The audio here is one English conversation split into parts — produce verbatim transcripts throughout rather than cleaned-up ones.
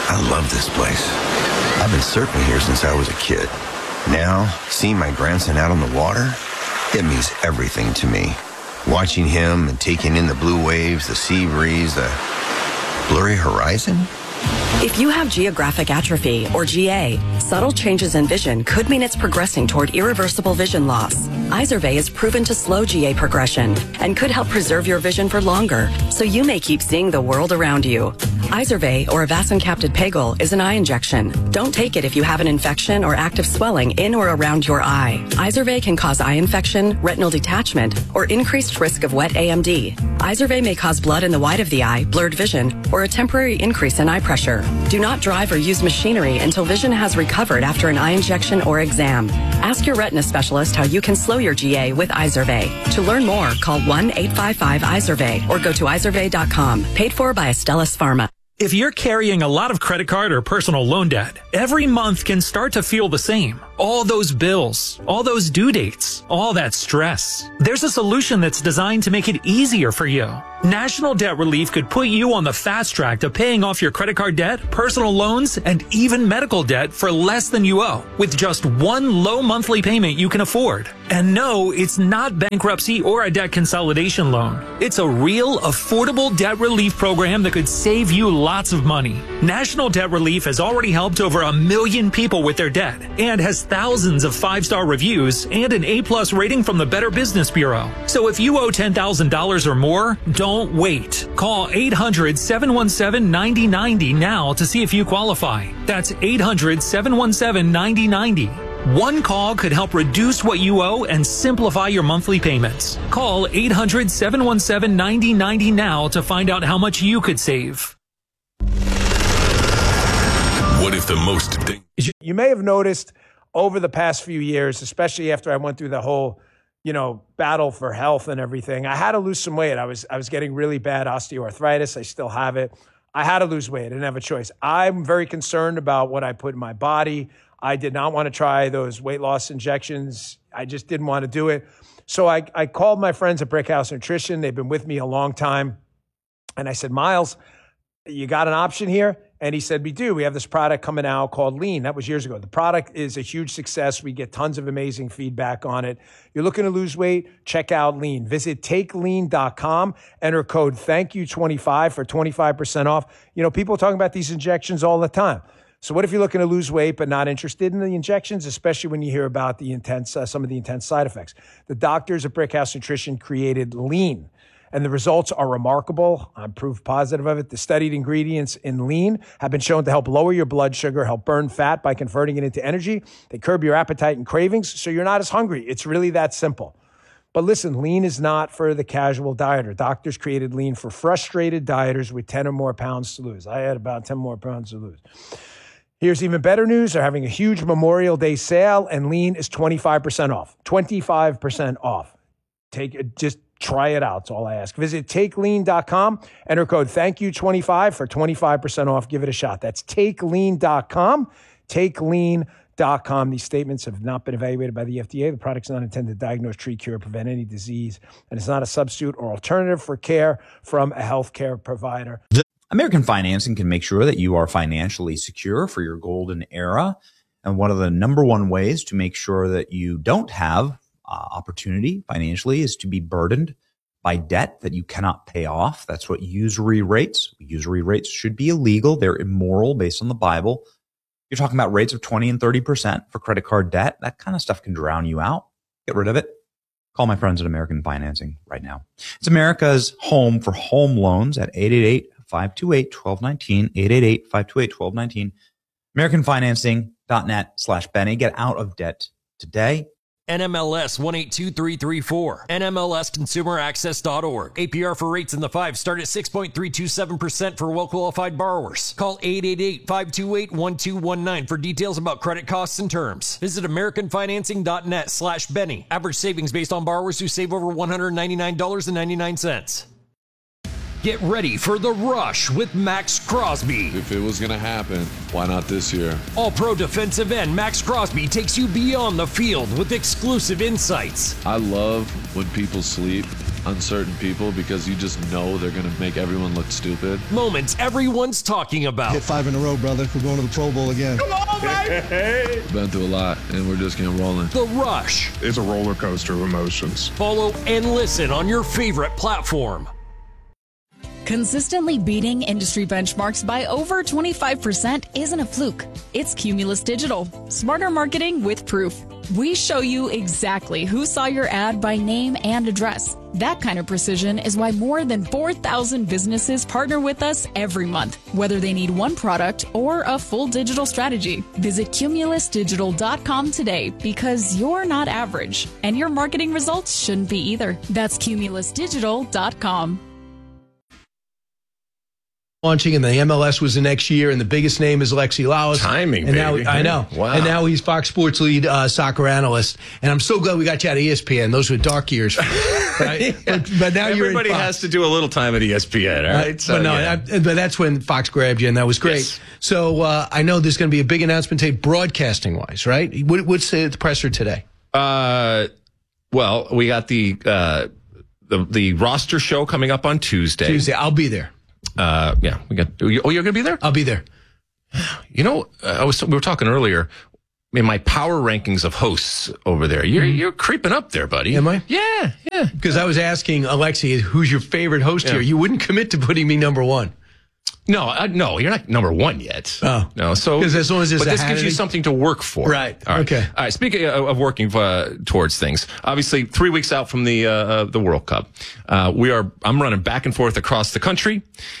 I love this place. I've been surfing here since I was a kid. Now, seeing my grandson out on the water, it means everything to me. Watching him and taking in the blue waves, the sea breeze, the blurry horizon. If you have geographic atrophy, or G A, subtle changes in vision could mean it's progressing toward irreversible vision loss. Izervay is proven to slow G A progression and could help preserve your vision for longer, so you may keep seeing the world around you. Izervay, or avacincaptad pegol, is an eye injection. Don't take it if you have an infection or active swelling in or around your eye. Izervay can cause eye infection, retinal detachment, or increased risk of wet A M D. Izervay may cause blood in the white of the eye, blurred vision, or a temporary increase in eye pressure. Do not drive or use machinery until vision has recovered after an eye injection or exam. Ask your retina specialist how you can slow your G A with Izervay. To learn more, call one eight five five Izervay or go to izervay dot com. Paid for by Astellas Pharma. If you're carrying a lot of credit card or personal loan debt, every month can start to feel the same. All those bills, all those due dates, all that stress. There's a solution that's designed to make it easier for you. National Debt Relief could put you on the fast track to paying off your credit card debt, personal loans, and even medical debt for less than you owe, with just one low monthly payment you can afford. And no, it's not bankruptcy or a debt consolidation loan. It's a real, affordable debt relief program that could save you lots of money. National Debt Relief has already helped over a million people with their debt and has thousands of five-star reviews and an A-plus rating from the Better Business Bureau. So if you owe ten thousand dollars or more, don't wait. Call eight hundred, seven one seven, nine zero nine zero now to see if you qualify. That's eight hundred, seven one seven, nine zero nine zero. One call could help reduce what you owe and simplify your monthly payments. Call eight hundred, seven one seven, nine zero nine zero now to find out how much you could save. What if the most... You may have noticed over the past few years, especially after I went through the whole, you know, battle for health and everything, I had to lose some weight. I was I was getting really bad osteoarthritis. I still have it. I had to lose weight. I didn't have a choice. I'm very concerned about what I put in my body. I did not want to try those weight loss injections. I just didn't want to do it. So I, I called my friends at Brickhouse Nutrition. They've been with me a long time. And I said, Miles, you got an option here? And he said, we do. We have this product coming out called Lean. That was years ago. The product is a huge success. We get tons of amazing feedback on it. You're looking to lose weight? Check out Lean. Visit take lean dot com. Enter code thank you twenty-five for twenty-five percent off. You know, people are talking about these injections all the time. So what if you're looking to lose weight but not interested in the injections, especially when you hear about the intense, uh, some of the intense side effects? The doctors at Brickhouse Nutrition created Lean, and the results are remarkable. I'm proof positive of it. The studied ingredients in Lean have been shown to help lower your blood sugar, help burn fat by converting it into energy. They curb your appetite and cravings, so you're not as hungry. It's really that simple. But listen, Lean is not for the casual dieter. Doctors created Lean for frustrated dieters with ten or more pounds to lose. I had about ten more pounds to lose. Here's even better news. They're having a huge Memorial Day sale, and Lean is twenty-five percent off. twenty-five percent off. Take it, just try it out. That's all I ask. Visit take lean dot com. Enter code thank you twenty-five for twenty-five percent off. Give it a shot. That's take lean dot com. take lean dot com. These statements have not been evaluated by the F D A. The product's not intended to diagnose, treat, cure, or prevent any disease, and it's not a substitute or alternative for care from a healthcare provider. American Financing can make sure that you are financially secure for your golden era. And one of the number one ways to make sure that you don't have uh, opportunity financially is to be burdened by debt that you cannot pay off. That's what usury rates. Usury rates should be illegal. They're immoral based on the Bible. You're talking about rates of twenty and thirty percent for credit card debt. That kind of stuff can drown you out. Get rid of it. Call my friends at American Financing right now. It's America's home for home loans at eight eight eight, five two eight, one two one nine, eight eight eight, five two eight, one two one nine. American Financing dot net slash Benny. Get out of debt today. N M L S one eight two three three four. N M L S consumer access dot org. A P R for rates in the five start at six point three two seven percent for well-qualified borrowers. Call eight eight eight, five two eight, one two one nine for details about credit costs and terms. Visit American Financing dot net slash Benny. Average savings based on borrowers who save over one hundred ninety-nine dollars and ninety-nine cents. Get ready for the rush with Max Crosby. If it was going to happen, why not this year? All-pro defensive end Max Crosby takes you beyond the field with exclusive insights. I love when people sleep on certain people because you just know they're going to make everyone look stupid. Moments everyone's talking about. Hit five in a row, brother. We're going to the Pro Bowl again. Come on, baby! Been through a lot, and we're just getting rolling. The Rush. It's a roller coaster of emotions. Follow and listen on your favorite platform. Consistently beating industry benchmarks by over twenty-five percent isn't a fluke. It's Cumulus Digital. Smarter marketing with proof. We show you exactly who saw your ad by name and address. That kind of precision is why more than four thousand businesses partner with us every month, whether they need one product or a full digital strategy. Visit cumulus digital dot com today because you're not average, and your marketing results shouldn't be either. That's cumulus digital dot com. Launching, and the M L S was the next year, and the biggest name is Alexi Lalas. Timing, and now baby. I know. Wow. And now he's Fox Sports lead uh, soccer analyst. And I'm so glad we got you out of E S P N. Those were dark years. Right? Yeah. but, but now you're Everybody in Fox. has to do a little time at E S P N, all right? Uh, So, but no, yeah. that, but that's when Fox grabbed you, and that was great. Yes. So uh, I know there's going to be a big announcement today, broadcasting wise, right? What, what's the, the presser today? Uh, well, we got the uh, the the roster show coming up on Tuesday. Tuesday, I'll be there. Uh, yeah, we got. Oh, you're going to be there? I'll be there. You know, uh, I was we were talking earlier. In my power rankings of hosts over there, you're you're creeping up there, buddy. Am I? Yeah, yeah. Because I was asking Alexi, who's your favorite host Yeah. here? You wouldn't commit to putting me number one. No, uh, no, you're not number one yet. Oh. No, so 'Cause as long as there's but a this gives you Hannity- something to work for. Right. All right. Okay. All right. Speaking of, of working uh, towards things, obviously three weeks out from the uh, the World Cup, uh, we are. I'm running back and forth across the country.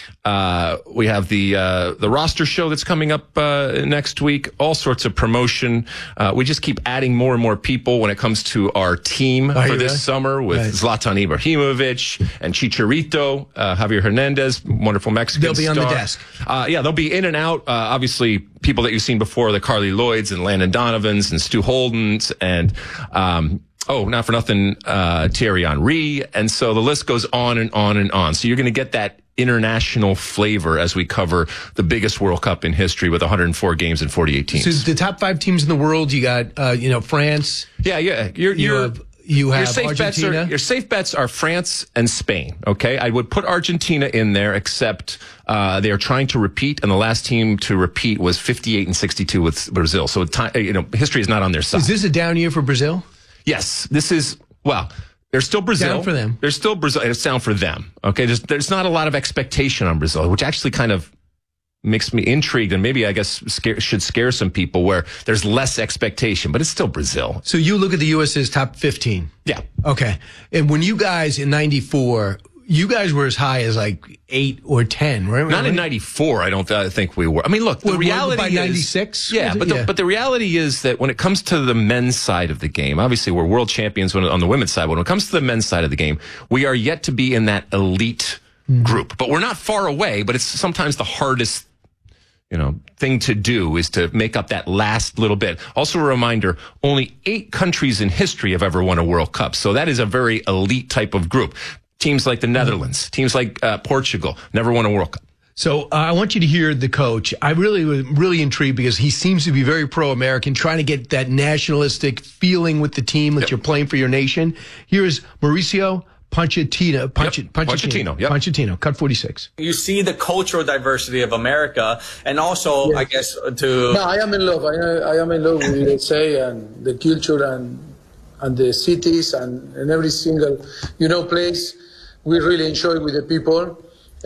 Uh, we have the uh, the roster show that's coming up uh, next week. All sorts of promotion. Uh, we just keep adding more and more people when it comes to our team Are for you this really? summer with Right. Zlatan Ibrahimovic and Chicharito, uh, Javier Hernandez, wonderful Mexican They'll be on the star. desk. Uh, yeah, they'll be in and out. Uh, obviously, people that you've seen before, the Carly Lloyds and Landon Donovans and Stu Holdens and, um, oh, not for nothing, uh, Thierry Henry. And so the list goes on and on and on. So you're going to get that international flavor as we cover the biggest World Cup in history with one hundred four games and forty-eight teams. So the top five teams in the world, you got, uh, you know, France. Yeah, yeah. You're, You you're, have, you have your safe Argentina. bets are your safe bets are France and Spain. Okay, I would put Argentina in there, except uh, they are trying to repeat, and the last team to repeat was fifty-eight and sixty-two with Brazil. So time, you know, history is not on their side. Is this a down year for Brazil? Yes, this is well. There's still Brazil. Down for them. There's still Brazil. It's down for them. Okay, there's there's not a lot of expectation on Brazil, which actually kind of makes me intrigued, and maybe I guess scare, should scare some people where there's less expectation, but it's still Brazil. So you look at the U S A's top fifteen. Yeah. Okay. And when you guys in ninety-four, you guys were as high as like eight or ten, right? Not in ninety-four, I don't uh, think we were. I mean, look, the Well, reality by is... ninety-six? Yeah, but, Yeah. The, but the reality is that when it comes to the men's side of the game, obviously we're world champions when, on the women's side. When it comes to the men's side of the game, we are yet to be in that elite Mm-hmm. group. But we're not far away, but it's sometimes the hardest you know, thing to do is to make up that last little bit. Also a reminder, only eight countries in history have ever won a World Cup. So that is a very elite type of group. Teams like the Netherlands, teams like uh, Portugal, never won a World Cup. So uh, I want you to hear the coach. I really was really intrigued because he seems to be very pro-American, trying to get that nationalistic feeling with the team that Yep. you're playing for your nation. Here's Mauricio Pochettino. Ponch- Yep. Pochettino. Pochettino, yep. Pochettino, cut forty-six. You see the cultural diversity of America, and also, I guess, to... No, I am in love. I, I am in love with U S A and the culture and and the cities and, and every single, you know, place. We really enjoy with the people.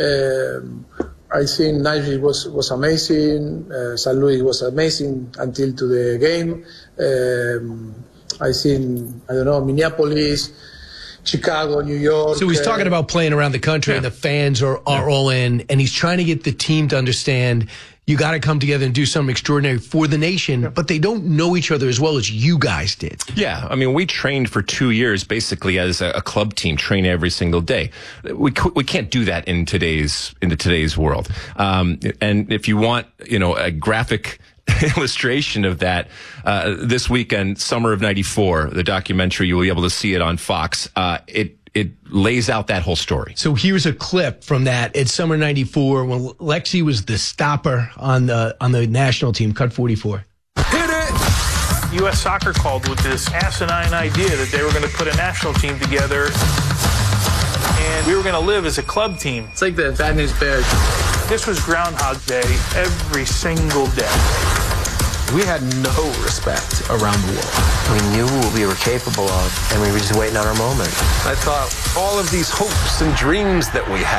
Um, I think Nigeria was, was amazing. Uh, Saint Louis was amazing until to the game. Um, I think, I don't know, Minneapolis, Chicago, New York. So he's uh, talking about playing around the country, Yeah. and the fans are, are all in, and he's trying to get the team to understand you got to come together and do something extraordinary for the nation, but they don't know each other as well as you guys did. Yeah, I mean, we trained for two years basically as a, a club team, train every single day. We c- we can't do that in today's in today's world. Um, and if you want, you know, a graphic illustration of that, uh, this weekend, Summer of ninety-four, the documentary, you'll be able to see it on Fox. Uh, it it lays out that whole story. So here's a clip from that. It's summer ninety-four when Lexi was the stopper on the on the national team. Cut forty-four. U S Soccer called with this asinine idea that they were going to put a national team together and we were going to live as a club team. It's like the fatness bear. This was Groundhog Day every single day. We had no respect around the world. We knew what we were capable of, and we were just waiting on our moment. I thought, all of these hopes and dreams that we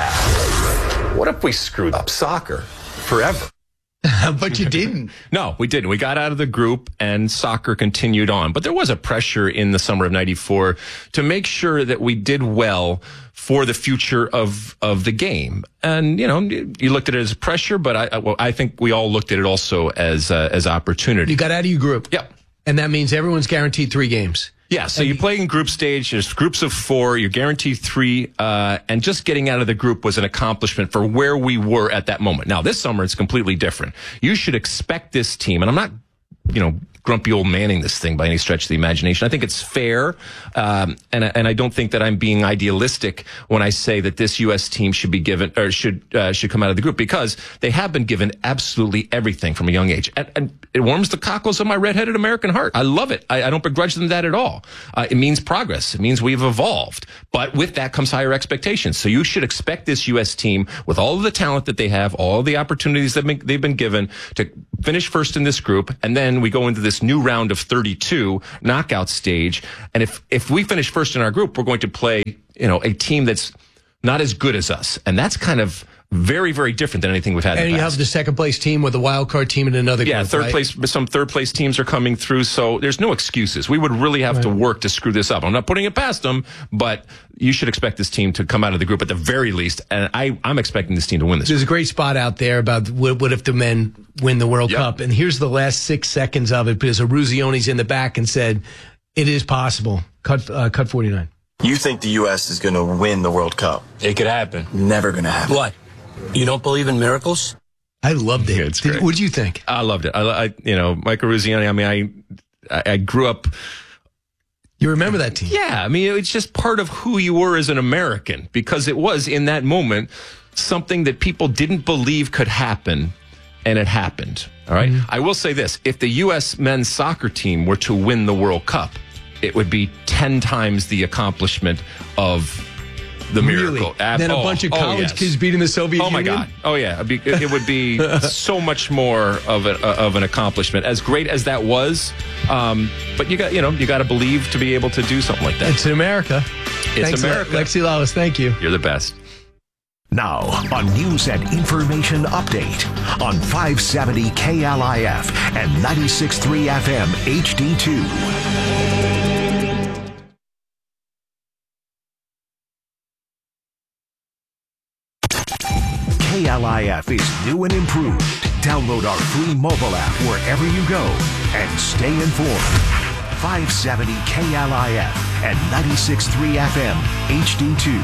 had, what if we screwed up soccer forever? But you didn't. No, we didn't. We got out of the group and soccer continued on. But there was a pressure in the summer of ninety-four to make sure that we did well for the future of, of the game. And, you know, you looked at it as pressure, but I, well, I think we all looked at it also as, uh, as opportunity. You got out of your group. Yep. And that means everyone's guaranteed three games. Yeah, so you play in group stage, there's groups of four, you're guaranteed three, uh, and just getting out of the group was an accomplishment for where we were at that moment. Now, this summer, it's completely different. You should expect this team, and I'm not, you know, grumpy old manning this thing by any stretch of the imagination. I think it's fair, um, and, and I don't think that I'm being idealistic when I say that this U S team should be given, or should uh, should come out of the group, because they have been given absolutely everything from a young age. And, and it warms the cockles of my redheaded American heart. I love it. I, I don't begrudge them that at all. Uh, it means progress. It means we've evolved. But with that comes higher expectations. So you should expect this U S team, with all of the talent that they have, all the opportunities that they've been given, to finish first in this group, and then we go into this new round of thirty-two knockout stage. And if, if we finish first in our group, we're going to play, you know, a team that's not as good as us. And that's kind of very, very different than anything we've had in the past. And you have the second place team with a wild card team in another group, yeah, third right? place, some third place teams are coming through. So there's no excuses. We would really have right. to work to screw this up. I'm not putting it past them, but you should expect this team to come out of the group at the very least. And I, I'm expecting this team to win this. There's a great spot out there about what, what if the men win the World yep. Cup. And here's the last six seconds of it, because Aruzione's in the back and said, it is possible. Cut, uh, cut forty-nine. You think the U S is going to win the World Cup? It could happen. Never going to happen. What? You don't believe in miracles? I loved it. Yeah, it's great. What did you think? I loved it. I, I you know, Mike Eruzione, I mean, I, I grew up. You remember that team? Yeah. I mean, it's just part of who you were as an American, because it was in that moment something that people didn't believe could happen, and it happened. All right. Mm-hmm. I will say this. If the U S men's soccer team were to win the World Cup, it would be ten times the accomplishment of the miracle. Really? Then a oh, bunch of college oh, yes. kids beating the Soviet Union. Oh my Union? God! Oh yeah, It'd be, it would be so much more of a, of an accomplishment. As great as that was, um, but you got you know you got to believe to be able to do something like that. It's in America. It's Thanks, America. Lexi Lawless, thank you. You're the best. Now, a news and information update on five seventy K L I F and ninety-six point three F M H D two. K L I F is new and improved. Download our free mobile app wherever you go and stay informed. five seventy K L I F and ninety-six point three F M H D two.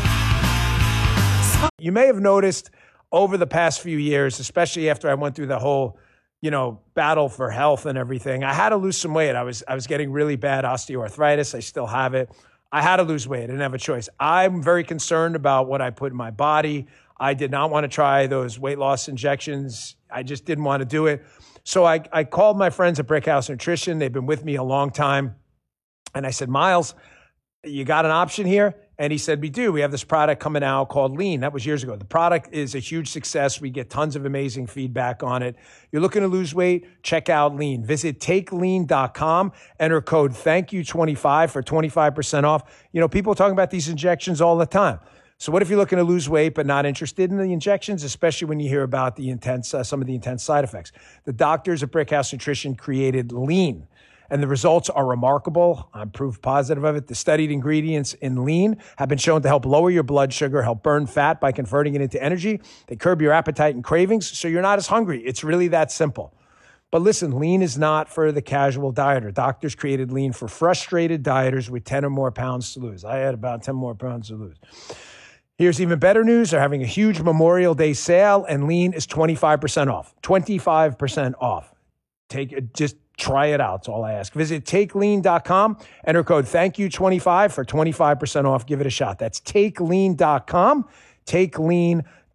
You may have noticed over the past few years, especially after I went through the whole, you know, battle for health and everything, I had to lose some weight. I was I was getting really bad osteoarthritis. I still have it. I had to lose weight. I didn't have a choice. I'm very concerned about what I put in my body. I did not want to try those weight loss injections. I just didn't want to do it. So I, I called my friends at Brickhouse Nutrition. They've been with me a long time. And I said, Miles, you got an option here? And he said, we do. We have this product coming out called Lean. That was years ago. The product is a huge success. We get tons of amazing feedback on it. You're looking to lose weight? Check out Lean. Visit take lean dot com. Enter code thank you twenty-five for twenty-five percent off. You know, people are talking about these injections all the time. So what if you're looking to lose weight but not interested in the injections, especially when you hear about the intense, uh, some of the intense side effects? The doctors at Brickhouse Nutrition created Lean, and the results are remarkable. I'm proof positive of it. The studied ingredients in Lean have been shown to help lower your blood sugar, help burn fat by converting it into energy. They curb your appetite and cravings, so you're not as hungry. It's really that simple. But listen, Lean is not for the casual dieter. Doctors created Lean for frustrated dieters with ten or more pounds to lose. I had about ten more pounds to lose. Here's even better news. They're having a huge Memorial Day sale, and Lean is twenty-five percent off. twenty-five percent off. Take it, just try it out. That's all I ask. Visit take lean dot com. Enter code thank you twenty-five for twenty-five percent off. Give it a shot. That's take lean dot com. take lean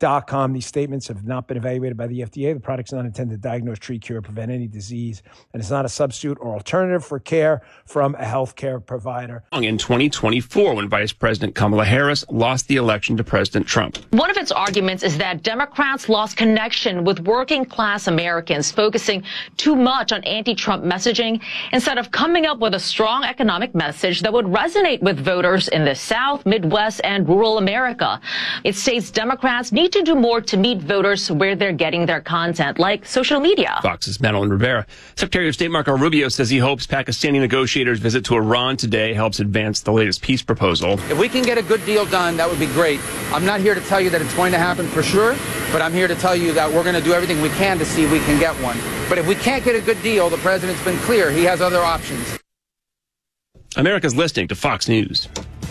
dot com. These statements have not been evaluated by the F D A. The product's not intended to diagnose, treat, cure, prevent any disease, and it's not a substitute or alternative for care from a healthcare provider. In twenty twenty-four, when Vice President Kamala Harris lost the election to President Trump. One of its arguments is that Democrats lost connection with working class Americans, focusing too much on anti-Trump messaging instead of coming up with a strong economic message that would resonate with voters in the South, Midwest, and rural America. It states Democrats need to do more to meet voters where they're getting their content, like social media. Fox's Madeline Rivera. Secretary of State Marco Rubio says he hopes Pakistani negotiators' visit to Iran today helps advance the latest peace proposal. If we can get a good deal done, that would be great. I'm not here to tell you that it's going to happen for sure, but I'm here to tell you that we're going to do everything we can to see if we can get one. But if we can't get a good deal, the president's been clear. He has other options. America's listening to Fox News.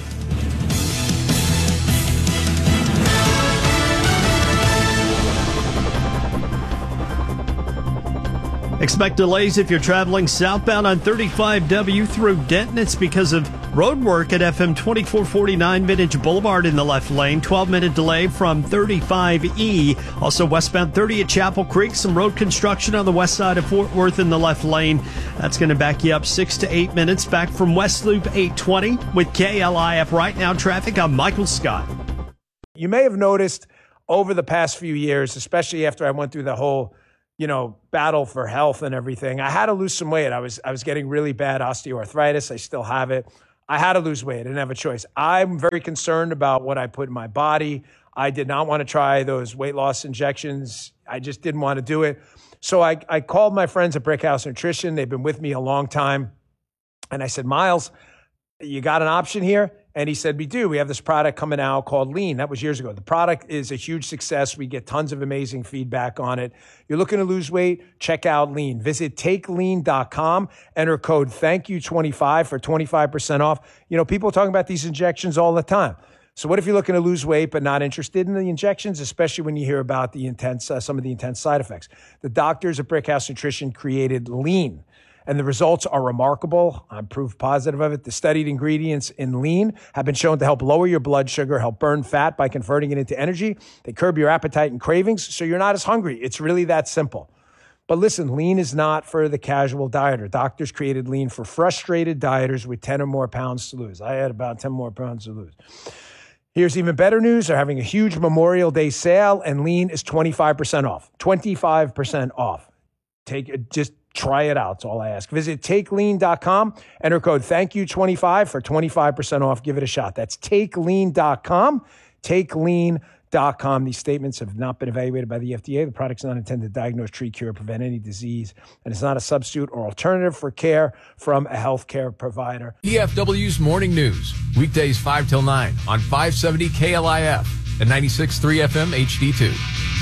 Expect delays if you're traveling southbound on thirty-five W through Denton. It's because of road work at F M twenty-four forty-nine Vintage Boulevard in the left lane. twelve minute delay from thirty-five E. Also westbound thirty at Chapel Creek. Some road construction on the west side of Fort Worth in the left lane. That's going to back you up six to eight minutes. Back from West Loop eight twenty with K L I F Right Now Traffic. I'm Michael Scott. You may have noticed over the past few years, especially after I went through the whole you know, battle for health and everything. I had to lose some weight. I was I was getting really bad osteoarthritis. I still have it. I had to lose weight. I didn't have a choice. I'm very concerned about what I put in my body. I did not want to try those weight loss injections. I just didn't want to do it. So I, I called my friends at Brickhouse Nutrition. They've been with me a long time. And I said, Miles, you got an option here? And he said, we do. We have this product coming out called Lean. That was years ago. The product is a huge success. We get tons of amazing feedback on it. You're looking to lose weight? Check out Lean. Visit take lean dot com. Enter code thank you twenty-five for twenty-five percent off. You know, people are talking about these injections all the time. So what if you're looking to lose weight but not interested in the injections, especially when you hear about the intense, uh, some of the intense side effects? The doctors at Brickhouse Nutrition created Lean. And the results are remarkable. I'm proof positive of it. The studied ingredients in Lean have been shown to help lower your blood sugar, help burn fat by converting it into energy. They curb your appetite and cravings, so you're not as hungry. It's really that simple. But listen, Lean is not for the casual dieter. Doctors created Lean for frustrated dieters with ten or more pounds to lose. I had about ten more pounds to lose. Here's even better news. They're having a huge Memorial Day sale, and Lean is twenty-five percent off. twenty-five percent off. Take it, just try it out. That's all I ask. Visit take lean dot com. Enter code thank you twenty-five for twenty-five percent off. Give it a shot. That's take lean dot com. take lean dot com. These statements have not been evaluated by the F D A. The product's not intended to diagnose, treat, cure, prevent any disease, and it's not a substitute or alternative for care from a healthcare provider. E F W's Morning News, weekdays five till nine on five seventy K L I F and ninety-six point three F M H D two.